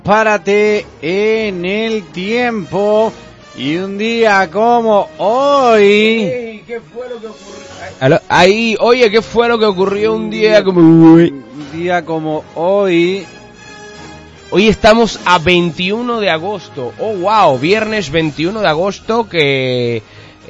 Párate en el tiempo y un día como hoy. Ey, ¿qué fue lo que ocurrió? Ahí, oye, ¿qué fue lo que ocurrió un día como hoy? Un día como hoy. Hoy estamos a 21 de agosto. Oh, wow, viernes 21 de agosto que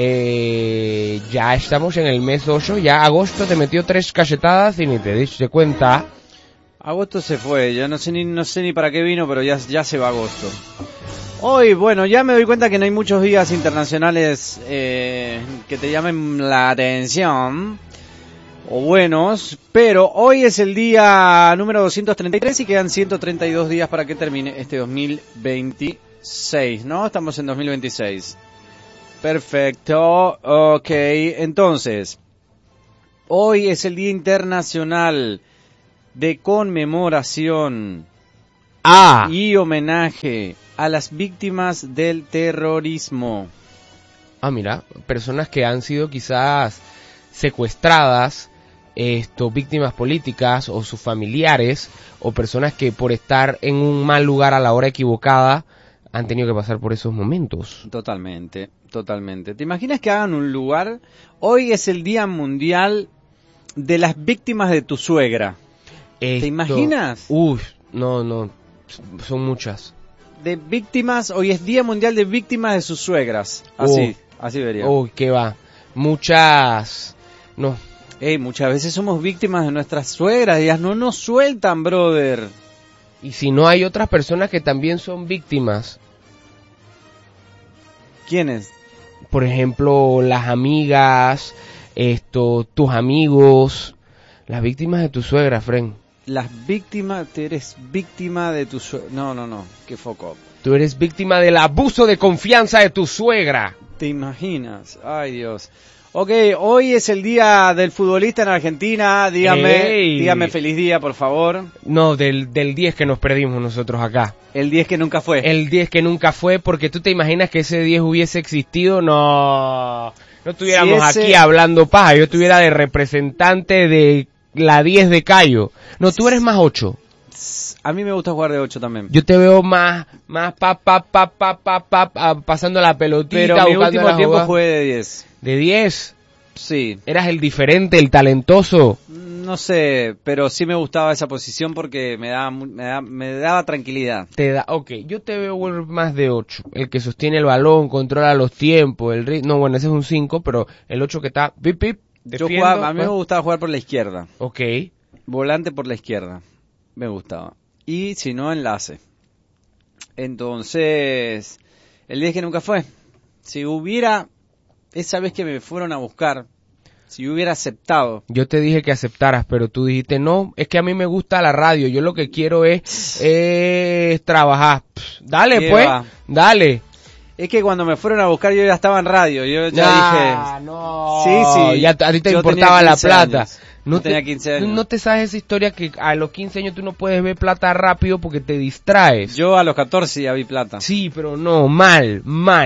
ya estamos en el mes 8. Ya agosto te metió 3 cachetadas y ni te diste cuenta. Agosto se fue, yo no sé ni para qué vino, pero ya se va agosto. Hoy, bueno, ya me doy cuenta que no hay muchos días internacionales que te llamen la atención, o buenos, pero hoy es el día número 233 y quedan 132 días para que termine este 2026, ¿no? Estamos en 2026. Perfecto, ok, entonces, hoy es el Día Internacional de conmemoración y homenaje a las víctimas del terrorismo. Mira, personas que han sido quizás secuestradas, víctimas políticas o sus familiares, o personas que por estar en un mal lugar a la hora equivocada han tenido que pasar por esos momentos. Totalmente, totalmente. ¿Te imaginas que hagan un lugar? Hoy es el Día Mundial de las Víctimas de tu Suegra. ¿Te imaginas? No, son muchas. De víctimas, hoy es Día Mundial de Víctimas de sus suegras. Así vería. ¿Qué va? Muchas, no. Muchas veces somos víctimas de nuestras suegras, ellas no nos sueltan, brother. Y si no hay otras personas que también son víctimas. ¿Quiénes? Por ejemplo, las amigas, tus amigos, las víctimas de tu suegra, Fren. Las víctimas, tú eres víctima de tu suegra. No, qué foco. Tú eres víctima del abuso de confianza de tu suegra. ¿Te imaginas? Ay, Dios. Ok, hoy es el día del futbolista en Argentina. Dígame feliz día, por favor. No, del 10 que nos perdimos nosotros acá. El 10 que nunca fue. El 10 que nunca fue, porque tú te imaginas que ese 10 hubiese existido, no estuviéramos aquí hablando paja. Yo estuviera de representante de la 10 de Cayo. No, tú eres más 8. A mí me gusta jugar de 8 también. Yo te veo más pasando la pelotita. Pero mi último tiempo jugué de 10. ¿De 10? Sí. ¿Eras el diferente, el talentoso? No sé, pero sí me gustaba esa posición porque me daba tranquilidad. Yo te veo más de 8. El que sostiene el balón, controla los tiempos, el ritmo. No, bueno, ese es un 5, pero el 8 que está defiendo, a mí me gustaba jugar por la izquierda. Ok. Volante por la izquierda. Me gustaba. Y si no, enlace. Entonces, el 10 que nunca fue. Si hubiera, esa vez que me fueron a buscar, si hubiera aceptado. Yo te dije que aceptaras, pero tú dijiste, no, es que a mí me gusta la radio, yo lo que quiero es trabajar. Dale pues, dale. Es que cuando me fueron a buscar yo ya estaba en radio, yo ya dije... no. Sí. Ya a ti te importaba la plata. Años. No tenía 15 años. ¿No te sabes esa historia que a los 15 años tú no puedes ver plata rápido porque te distraes? Yo a los 14 ya vi plata. Sí, pero no, mal.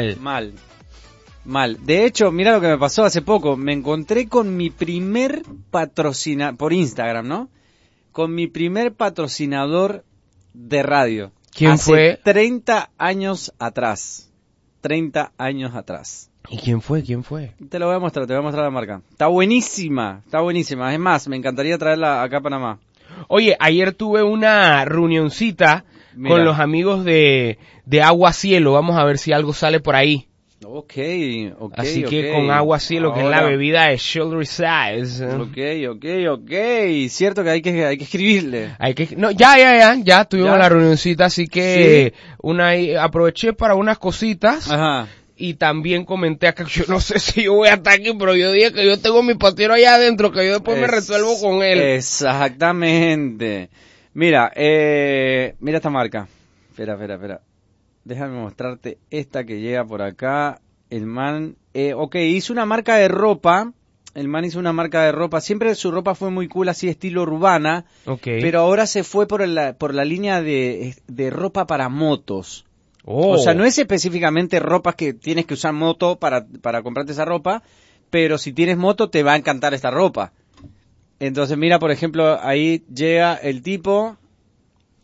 De hecho, mira lo que me pasó hace poco. Me encontré con mi primer patrocinador, por Instagram, ¿no? Con mi primer patrocinador de radio. ¿Quién fue? 30 años atrás. 30 años atrás. ¿Y quién fue? Te voy a mostrar la marca. Está buenísima. Es más, me encantaría traerla acá a Panamá. Oye, ayer tuve una reunioncita con los amigos de Agua Cielo. Vamos a ver si algo sale por ahí. Ok. Así que con Agua Cielo, que es la bebida de Shoulder Size. Ok. Cierto que hay que escribirle. Ya tuvimos la reunioncita, así que aproveché para unas cositas. Ajá. Y también comenté acá que yo no sé si yo voy a estar aquí, pero yo dije que yo tengo mi patero allá adentro, que yo después me resuelvo con él. Exactamente. Mira esta marca. Espera. Déjame mostrarte esta que llega por acá. El man, hizo una marca de ropa. Siempre su ropa fue muy cool, así estilo urbana. Pero ahora se fue por la línea de ropa para motos. O sea, no es específicamente ropa que tienes que usar moto para comprarte esa ropa, pero si tienes moto te va a encantar esta ropa. Entonces mira, por ejemplo, ahí llega el tipo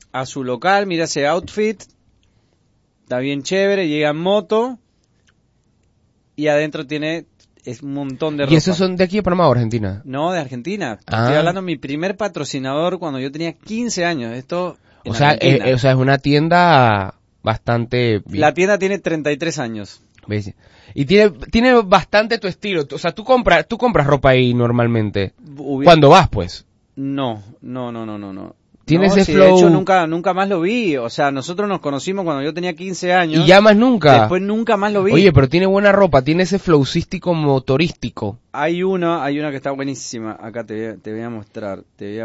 a su local, mira ese outfit, está bien chévere, llega en moto y adentro tiene un montón de ropa. ¿Y esos son de aquí de Panamá o Argentina? No, de Argentina. Ah. Estoy hablando de mi primer patrocinador cuando yo tenía 15 años. Esto en O sea, Argentina. es una tienda bastante... bien. La tienda tiene 33 años. ¿Ves? Y tiene bastante tu estilo. O sea, tú compras ropa ahí normalmente. Cuando vas, pues. No. Tiene No, ese sí, flow. de hecho, nunca más lo vi. O sea, nosotros nos conocimos cuando yo tenía 15 años. Y ya más nunca. Después nunca más lo vi. Oye, pero tiene buena ropa, tiene ese flowcístico motorístico. Hay una que está buenísima. Acá te voy a mostrar.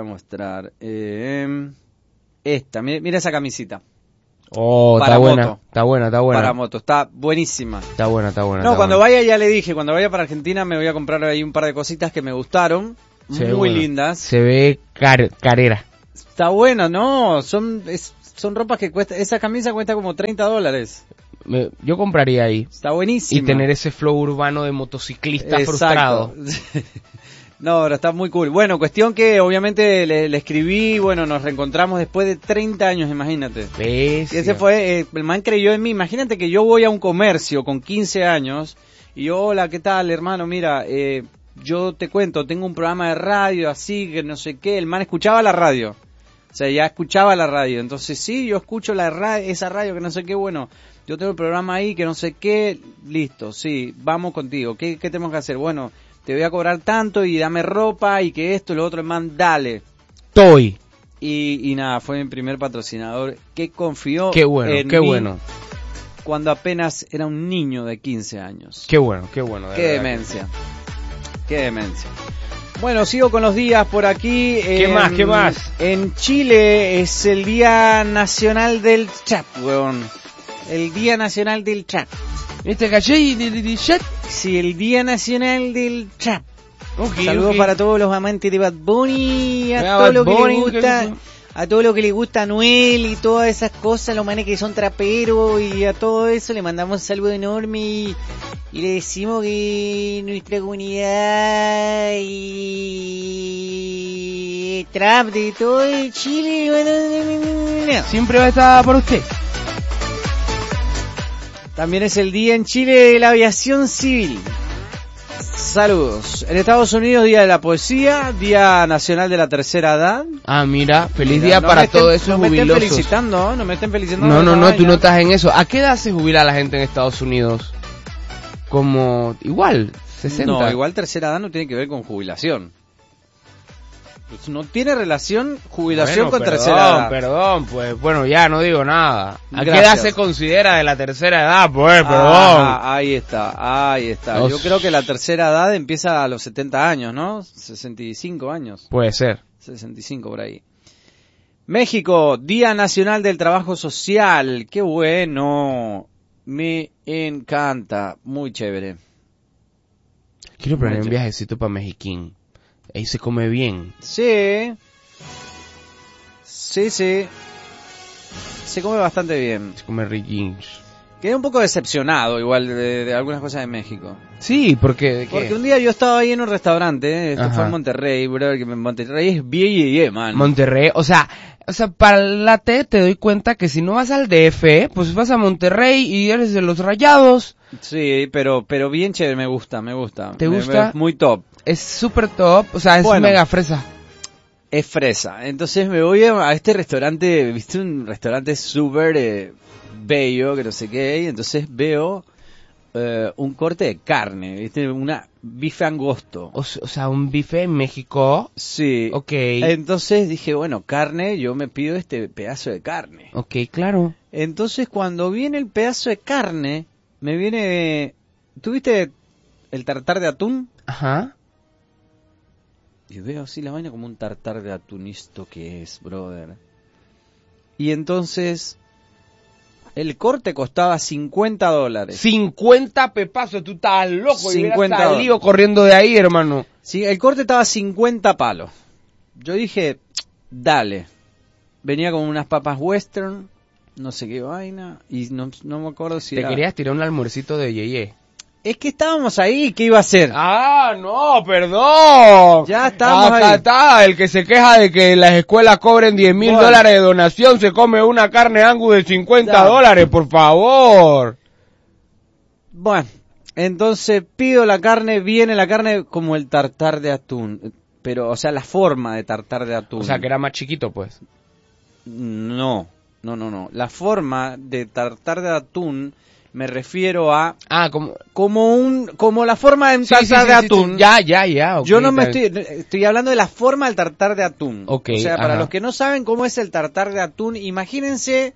Esta, mira esa camisita. Oh, Para está buena, moto. está buena. Para moto, está buenísima. Está buena. No, cuando vaya, ya le dije, cuando vaya para Argentina me voy a comprar ahí un par de cositas que me gustaron. Se ve muy buena. lindas. Se ve carera. Está buena, ¿no? Son ropas que cuesta, esa camisa cuesta como $30. Yo compraría ahí. Está buenísima. Y tener ese flow urbano de motociclista frustrado. No, pero está muy cool. Bueno, cuestión que obviamente le escribí, bueno, nos reencontramos después de 30 años, imagínate. Bestia. Y ese fue, el man creyó en mí. Imagínate que yo voy a un comercio con 15 años y yo, hola, ¿qué tal, hermano? Mira, yo te cuento, tengo un programa de radio así, que no sé qué. El man escuchaba la radio. O sea, ya escuchaba la radio. Entonces, sí, yo escucho esa radio que no sé qué, bueno, yo tengo el programa ahí que no sé qué, listo, sí, vamos contigo. ¿Qué tenemos que hacer? Bueno, te voy a cobrar tanto y dame ropa y que esto, lo otro, el man, dale. Toy. Y nada, fue mi primer patrocinador que confió Qué bueno, en qué mí bueno. cuando apenas era un niño de 15 años. Qué bueno. Qué demencia. Qué demencia. Bueno, sigo con los días por aquí. ¿Qué más? En Chile es el Día Nacional del Trap, weón. El Día Nacional del Trap. ¿Este caché de chat? Sí, el Día Nacional del Trap. Okay, Saludos para todos los amantes de Bad Bunny, a Bad todo lo que Bunny, le gusta, a todo lo que le gusta a Anuel y todas esas cosas, los manes que son traperos y a todo eso le mandamos un saludo enorme y le decimos que nuestra comunidad y trap de todo el Chile Siempre va a estar por usted. También es el día en Chile de la aviación civil. Saludos. En Estados Unidos, Día de la Poesía, Día Nacional de la Tercera Edad. Ah, mira, feliz día no para todos esos no me jubilosos. estén felicitando, no me estén felicitando. No, tú no estás en eso. ¿A qué edad se jubila la gente en Estados Unidos? Como, igual, 60. No, igual tercera edad no tiene que ver con jubilación. Pues no tiene relación jubilación con tercera edad. Perdón, pues, bueno, ya no digo nada. ¿A qué Gracias. edad se considera de la tercera edad? Pues, perdón. Ahí está. Yo creo que la tercera edad empieza a los 70 años, ¿no? 65 años. Puede ser. 65 por ahí. México, Día Nacional del Trabajo Social. Qué bueno. Me encanta. Muy chévere. Quiero planear un viajecito para Mexiquín. Ahí se come bien. Sí. Se come bastante bien. Se come riquins. Quedé un poco decepcionado igual de algunas cosas de México. Sí, porque Porque un día yo estaba ahí en un restaurante, esto Ajá. fue en Monterrey, bro, que en Monterrey es bien, man. Monterrey, o sea, para la te doy cuenta que si no vas al DF, pues vas a Monterrey y eres de los Rayados. Sí, pero bien chévere, me gusta. ¿Te gusta? Muy top. Es súper top, o sea, es Bueno. mega fresa. Es fresa. Entonces me voy a este restaurante, viste, un restaurante súper bello, que no sé qué, y entonces veo un corte de carne, viste, una bife angosto. O sea, un bife en México. Sí. Ok. Entonces dije, bueno, carne, yo me pido este pedazo de carne. Ok, claro. Entonces cuando viene el pedazo de carne, me viene... ¿Tuviste el tartar de atún? Ajá. Y veo así la vaina como un tartar de atún, ¿esto qué es, brother? Y entonces... El corte costaba $50. 50 pepazos, tú estás loco. 50 y salido corriendo de ahí, hermano. Sí, el corte estaba 50 palos. Yo dije, dale. Venía con unas papas western, no sé qué vaina, y no me acuerdo si Te era... querías tirar un almuercito de Yeye. Es que estábamos ahí, ¿qué iba a hacer? Ah, no, perdón. Ya estamos Acá ahí. está, el que se queja de que las escuelas cobren $10,000 Bueno. de donación, se come una carne Angus de $50, por favor. Bueno, entonces pido la carne, viene la carne como el tartar de atún. Pero, o sea, la forma de tartar de atún. O sea, que era más chiquito, pues. No. La forma de tartar de atún me refiero a Ah, como... como la forma de un tartar de atún. Sí. Ya. Okay, Yo no me estoy hablando de la forma del tartar de atún. Ok, o sea, para ajá. los que no saben cómo es el tartar de atún, imagínense,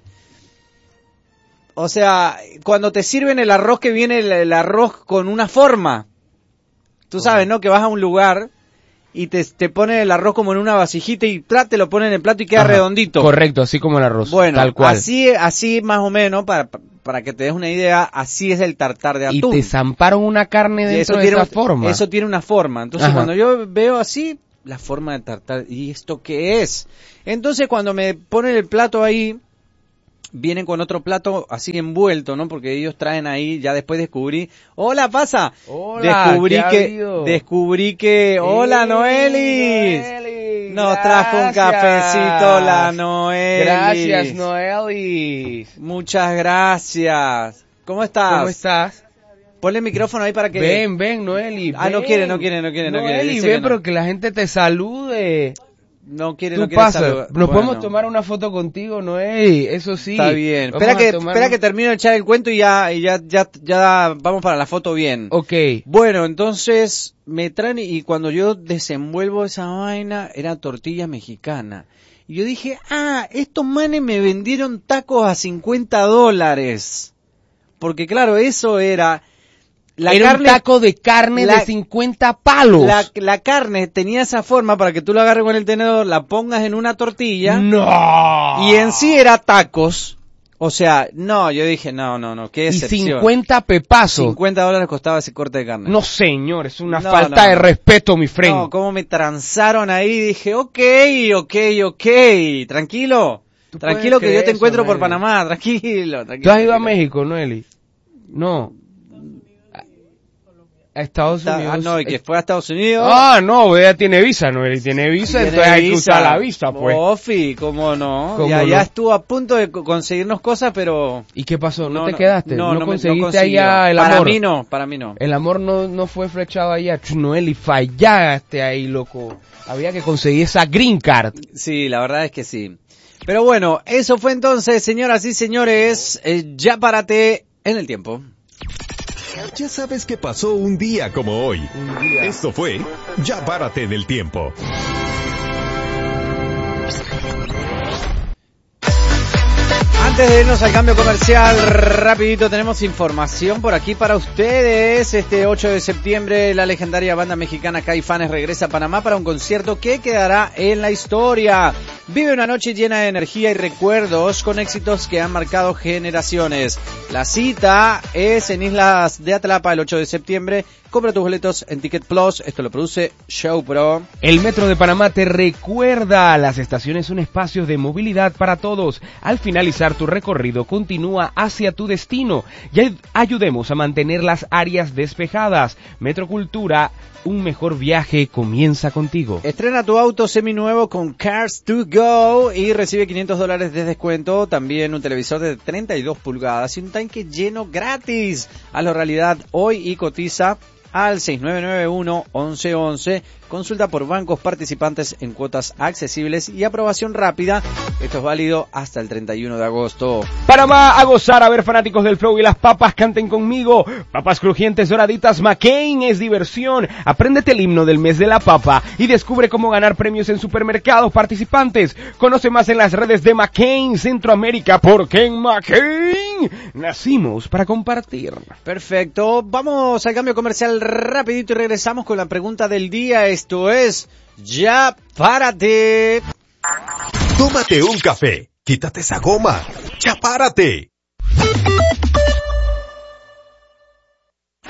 o sea, cuando te sirven el arroz que viene el arroz con una forma. Tú sabes, ¿no? Que vas a un lugar y te ponen el arroz como en una vasijita y te lo ponen en el plato y queda Ajá, redondito. Correcto, así como el arroz, Bueno, tal cual. así más o menos, para que te des una idea, así es el tartar de Y atún. te zamparon una carne Y dentro de esa forma. Eso tiene una forma. Entonces, Ajá. cuando yo veo así, la forma de tartar, ¿y esto qué es? Entonces, cuando me ponen el plato ahí, vienen con otro plato así envuelto, ¿no? Porque ellos traen ahí, ya después descubrí, ¡hola, pasa! Hola, descubrí que, ¡hola, Noeli! Nos trajo un cafecito la Noeli. Gracias, Noeli. Muchas gracias. ¿Cómo estás? ¿Cómo estás? Ponle el micrófono ahí para que... Ven, Noeli. Ah, no quiere. Noeli, Dice ven, que no. pero que la gente te salude. No quiere Tú saludar. pasa. Nos podemos tomar una foto contigo, Noeli. Eso sí. Está bien. Vamos Espera que termine de echar el cuento y ya vamos para la foto bien. Ok. Bueno, entonces me traen y cuando yo desenvuelvo esa vaina era tortilla mexicana. Y yo dije, estos manes me vendieron tacos a $50. Porque claro, eso era... Un taco de carne de 50 palos. La carne tenía esa forma para que tú lo agarres con el tenedor, la pongas en una tortilla. ¡No! Y en sí era tacos. O sea, no, yo dije, no, qué excepción. Y 50 pepazos. $50 costaba ese corte de carne. No, señor, es una falta de respeto, mi friend. No, cómo me transaron ahí, dije, ok, tranquilo que yo te encuentro por Panamá, tranquilo. ¿Tú has ido a México, Noeli? No. A Estados Unidos. No, y que fue a Estados Unidos. No, ella tiene visa, Noeli, tiene visa, entonces hay que usar la visa, pues. Ofi, cómo no. Ya estuvo a punto de conseguirnos cosas, pero... ¿Y qué pasó? ¿No te quedaste? No conseguiste allá el amor? Para mí no. El amor no fue flechado allá. Noeli, fallaste ahí, loco. Había que conseguir esa green card. Sí, la verdad es que sí. Pero bueno, eso fue entonces, señoras y señores, Ya Párate en el Tiempo. Ya sabes que pasó un día como hoy. Esto fue Ya Párate en el Tiempo. Antes de irnos al cambio comercial, rapidito tenemos información por aquí para ustedes. Este 8 de septiembre la legendaria banda mexicana Caifanes regresa a Panamá para un concierto que quedará en la historia. Vive una noche llena de energía y recuerdos con éxitos que han marcado generaciones. La cita es en Islas de Atlapa el 8 de septiembre. Compra tus boletos en Ticket Plus. Esto lo produce Showpro. El Metro de Panamá te recuerda, las estaciones son espacios de movilidad para todos. Al finalizar tu recorrido, continúa hacia tu destino y ayudemos a mantener las áreas despejadas. Metrocultura, un mejor viaje comienza contigo. Estrena tu auto seminuevo con Cars to Go y recibe $500 de descuento. También un televisor de 32 pulgadas y un tanque lleno gratis. Hazlo realidad hoy y cotiza al 6991-1111. Consulta por bancos participantes en cuotas accesibles y aprobación rápida. Esto es válido hasta el 31 de agosto. Panamá, a gozar, a ver, fanáticos del flow y las papas, canten conmigo. Papas crujientes doraditas McCain es diversión. Apréndete el himno del mes de la papa y descubre cómo ganar premios en supermercados participantes. Conoce más en las redes de McCain Centroamérica, porque en McCain nacimos para compartir. Perfecto, vamos al cambio comercial rapidito y regresamos con la pregunta del día. Esto es Ya Párate. Tómate un café, quítate esa goma, ya párate.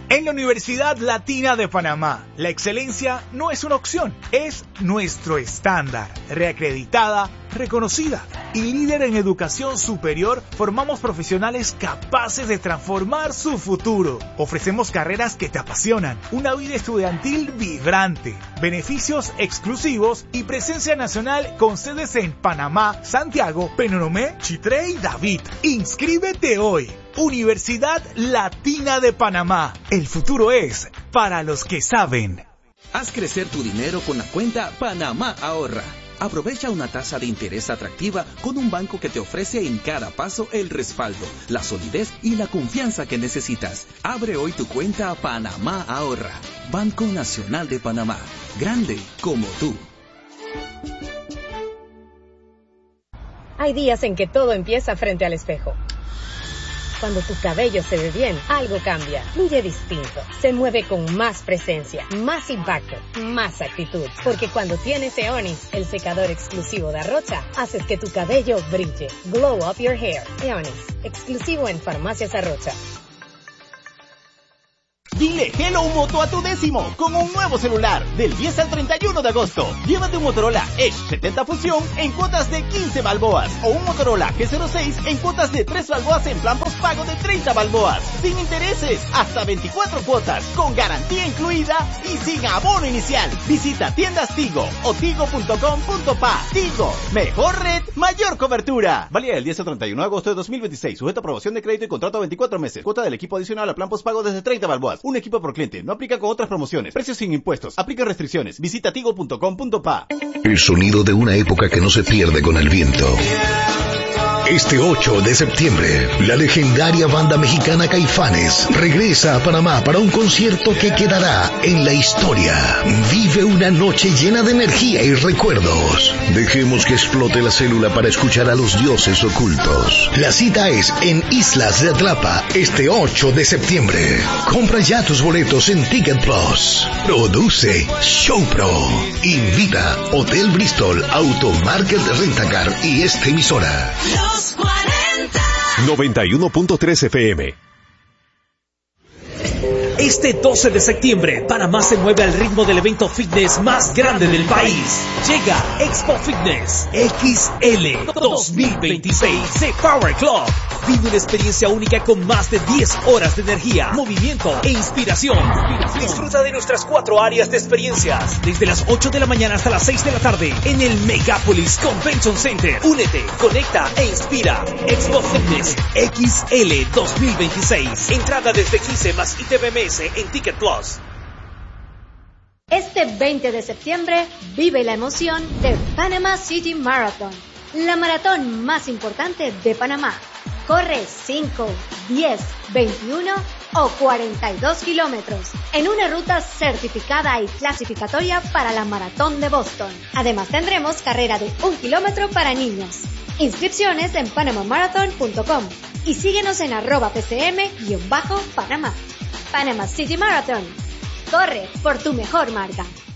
En la Universidad Latina de Panamá, la excelencia no es una opción, es nuestro estándar. Reacreditada, reconocida y líder en educación superior, formamos profesionales capaces de transformar su futuro. Ofrecemos carreras que te apasionan, una vida estudiantil vibrante, beneficios exclusivos y presencia nacional con sedes en Panamá, Santiago, Penonomé, Chitré y David. Inscríbete hoy. Universidad Latina de Panamá. El futuro es para los que saben. Haz crecer tu dinero con la cuenta Panamá Ahorra. Aprovecha una tasa de interés atractiva con un banco que te ofrece en cada paso el respaldo, la solidez y la confianza que necesitas. Abre hoy tu cuenta Panamá Ahorra. Banco Nacional de Panamá. Grande como tú. Hay días en que todo empieza frente al espejo. Cuando tu cabello se ve bien, algo cambia, fluye distinto, se mueve con más presencia, más impacto, más actitud. Porque cuando tienes Eonis, el secador exclusivo de Arrocha, haces que tu cabello brille. Glow up your hair. Eonis, exclusivo en Farmacias Arrocha. Dile Hello Moto a tu décimo con un nuevo celular del 10 al 31 de agosto. Llévate un Motorola Edge 70 Fusión en cuotas de 15 balboas o un Motorola G06 en cuotas de 3 balboas en plan postpago de 30 balboas. Sin intereses, hasta 24 cuotas, con garantía incluida y sin abono inicial. Visita tiendas Tigo o tigo.com.pa. Tigo, mejor red, mayor cobertura. Válida del 10 al 31 de agosto de 2026. Sujeto a aprobación de crédito y contrato a 24 meses. Cuota del equipo adicional a plan postpago desde 30 balboas. Un equipo por cliente. No aplica con otras promociones. Precios sin impuestos. Aplica restricciones. Visita tigo.com.pa. El sonido de una época que no se pierde con el viento. Este 8 de septiembre, la legendaria banda mexicana Caifanes regresa a Panamá para un concierto que quedará en la historia. Vive una noche llena de energía y recuerdos. Dejemos que explote la célula para escuchar a los dioses ocultos. La cita es en Islas de Atlapa, este 8 de septiembre. Compra ya tus boletos en Ticket Plus. Produce Showpro. Invita Hotel Bristol, Automarket Rentacar y esta emisora. 91.3 FM. Este 12 de septiembre, Panamá se mueve al ritmo del evento fitness más grande del país. Llega Expo Fitness XL 2026 de Power Club. Vive una experiencia única con más de 10 horas de energía, movimiento e inspiración. Disfruta de nuestras 4 áreas de experiencias, desde las 8 de la mañana hasta las 6 de la tarde, en el Megapolis Convention Center. Únete, conecta e inspira. Expo Fitness XL 2026. Entrada desde 15 más ITVMS en Ticket Plus. Este 20 de septiembre vive la emoción de Panama City Marathon, la maratón más importante de Panamá. Corre 5, 10, 21 o 42 kilómetros en una ruta certificada y clasificatoria para la Maratón de Boston. Además tendremos carrera de 1 kilómetro para niños. Inscripciones en panamamarathon.com y síguenos en @pcm_Panamá. Panama City Marathon. Corre por tu mejor marca.